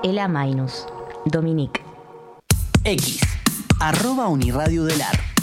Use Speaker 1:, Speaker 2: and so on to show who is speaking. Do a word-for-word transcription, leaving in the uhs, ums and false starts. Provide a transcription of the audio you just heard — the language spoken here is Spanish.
Speaker 1: Ela Mainus. Dominique.
Speaker 2: X. Arroba Uniradio del Ar.